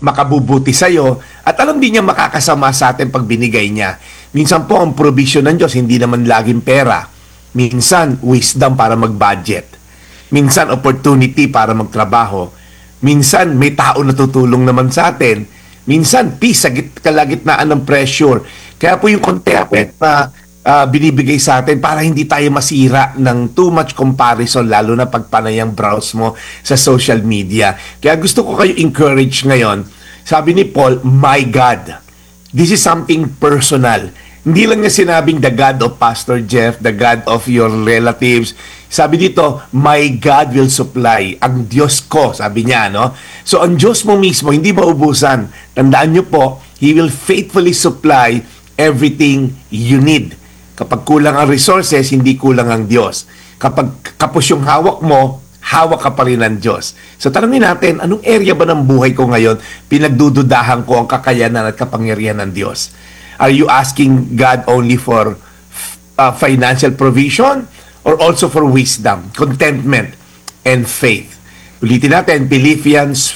makabubuti sa'yo at alam din niya makakasama sa atin pag binigay niya. Minsan po ang provision ng Diyos hindi naman laging pera. Minsan wisdom para mag-budget. Minsan opportunity para magtrabaho. Minsan may tao na tutulong naman sa atin. Minsan peace sa kalagitnaan ng pressure. Kaya po yung contentment na binibigay sa atin para hindi tayo masira ng too much comparison, lalo na pag panayang browse mo sa social media. Kaya gusto ko kayo encourage ngayon. Sabi ni Paul, my God. This is something personal. Hindi lang niya sinabing the God of Pastor Jeff, the God of your relatives. Sabi dito, my God will supply. Ang Diyos ko, sabi niya, no? So, ang Diyos mo mismo, hindi maubusan. Tandaan niyo po, He will faithfully supply everything you need. Kapag kulang ang resources, hindi kulang ang Diyos. Kapag kapos yung hawak mo, hawak ka pa rin ng Diyos. So tanongin natin, anong area ba ng buhay ko ngayon pinagdududahan ko ang kakayanan at kapangyarihan ng Diyos? Are you asking God only for financial provision or also for wisdom, contentment, and faith? Ulitin natin, Philippians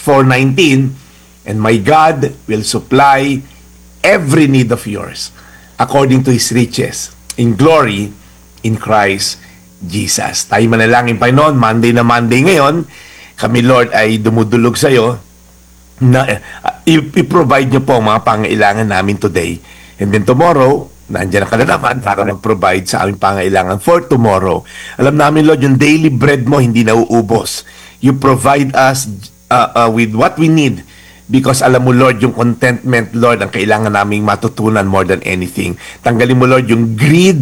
4:19, and my God will supply every need of yours according to His riches in glory in Christ Jesus. Tayo manalangin, Panginoon. Monday na Monday ngayon. Kami, Lord, ay dumudulog sa iyo na i-provide niyo po ang mga pangailangan namin today. And then tomorrow, nandiyan ka na naman para mag-provide sa aming pangailangan for tomorrow. Alam namin, Lord, yung daily bread mo hindi nauubos. You provide us with what we need. Because alam mo, Lord, yung contentment, Lord, ang kailangan naming matutunan more than anything. Tanggalin mo, Lord, yung greed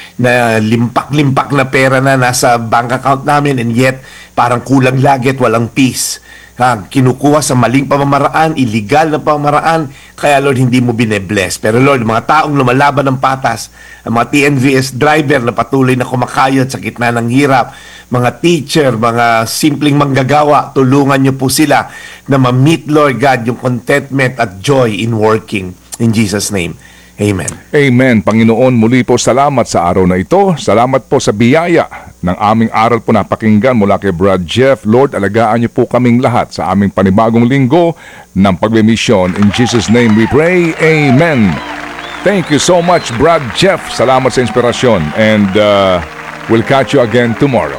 na limpak-limpak na pera na nasa bank account namin and yet parang kulang lagi at walang peace. Kinukuha sa maling pamamaraan, illegal na pamamaraan, kaya Lord, hindi mo binebless. Pero Lord, mga taong lumalaban ng patas, ang mga TNVS driver na patuloy na kumakayod sa gitna ng hirap, mga teacher, mga simpleng manggagawa, tulungan niyo po sila na ma-meet, Lord God, yung contentment at joy in working. In Jesus' name, Amen. Amen. Panginoon, muli po salamat sa araw na ito. Salamat po sa biyaya ng aming aral po na pakinggan mula kay Brad Jeff. Lord, alagaan niyo po kaming lahat sa aming panibagong linggo ng pagmimisyon. In Jesus' name we pray. Amen. Thank you so much, Brad Jeff. Salamat sa inspirasyon. And we'll catch you again tomorrow.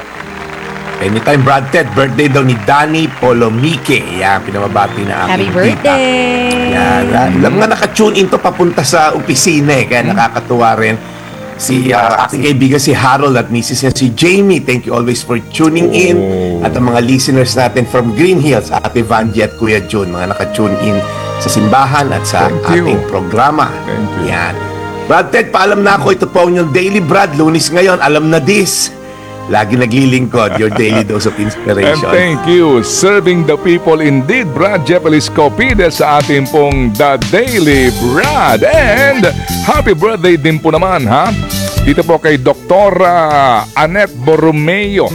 Anytime, Brad Ted. Birthday daw ni Danny Polomique. Yan, pinamabati na Happy aking birthday! Yan. Alam nga nakatune in to papunta sa opisina kaya nakakatuwa rin. Si aking kaibigan si Harold at Mrs. niya si Jamie. Thank you always for tuning in. At ang mga listeners natin from Green Hills, Ate Vanji at Kuya June, mga nakatune in sa simbahan at sa ating programa. Thank you. Yan. Brad Ted, paalam na ako. Ito po ang inyong Daily Brad. Lunes ngayon, alam na this. Lagi naglilingkod, your daily dose of And inspiration. thank you, serving the people indeed, Brad Jeff Eliscopides sa ating pong The Daily Brad. And happy birthday din po naman, ha? Dito po kay Dr. Annette Borromeo.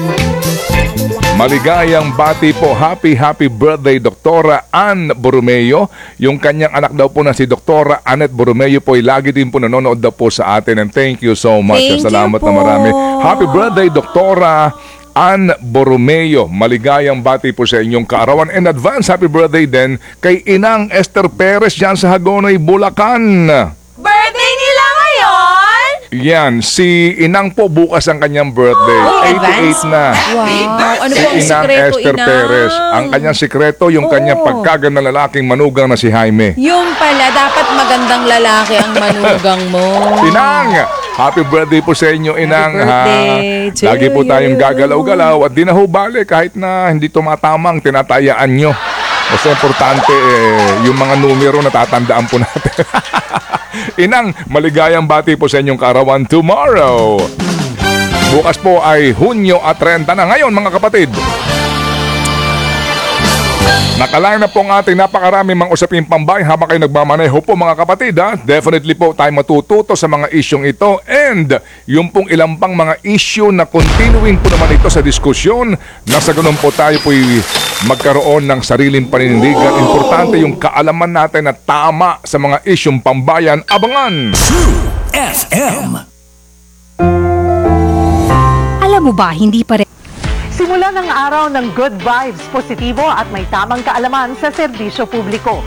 Maligayang bati po. Happy birthday, Dr. Ann Borromeo. Yung kanyang anak daw po na si Dr. Annette Borromeo po ay lagi din po nanonood daw po sa atin. And thank you so much. Thank Salamat you na po. marami. Happy birthday, Dr. Ann Borromeo. Maligayang bati po sa inyong kaarawan. And advance happy birthday din kay Inang Esther Perez dyan sa Hagonoy, Bulacan. Birthday nila ngayon? Yan, si Inang po bukas ang kanyang birthday. Oh, 88 na. Wow, ano po ang Si Inang sikreto, Esther Inang? Perez. Ang kanyang sikreto, yung kanyang pagkaganda lalaking manugang na si Jaime. Yung pala, dapat magandang lalaki ang manugang mo. Inang, happy birthday po sa inyo, Inang. birthday to Lagi po tayong you. gagalaw-galaw at di na ho bale kahit na hindi tumatamang tinatayaan nyo. Basta importante, yung mga numero na tatandaan po natin. Inang, maligayang bati po sa inyong kaarawan tomorrow. Bukas po ay Hunyo at 30 na. Ngayon, mga kapatid, nakalaan na po ang ating napakarami mga usaping pambay habang kayo nagmamaneho po mga kapatid. Ha? Definitely po tayo matututo sa mga isyong ito and yung pong ilang pang mga issue na continuing po naman ito sa diskusyon na sa ganun po tayo po magkaroon ng sariling paninindigan. Importante yung kaalaman natin na tama sa mga isyong pambayan. Abangan! True FM. Alam mo ba, hindi pa rin Simula ng araw ng good vibes, positibo at may tamang kaalaman sa serbisyo publiko.